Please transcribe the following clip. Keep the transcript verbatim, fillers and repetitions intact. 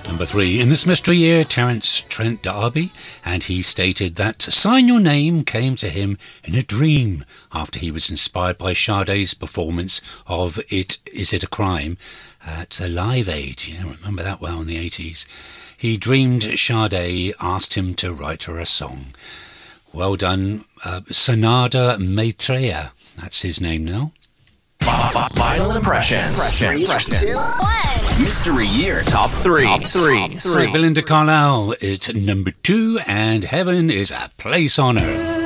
Number three, in this mystery year, Terence Trent D'Arby, and he stated that Sign Your Name came to him in a dream after he was inspired by Sade's performance of It Is It a Crime at a Live Aid. Yeah, remember that well in the eighties. He dreamed Sade asked him to write her a song. Well done, uh, Sanada Maitreya. That's his name now. Final impressions. Three, two, one. Mystery Year Top three. Top three. Right, Belinda Carlisle is number two, and Heaven is a Place on Earth.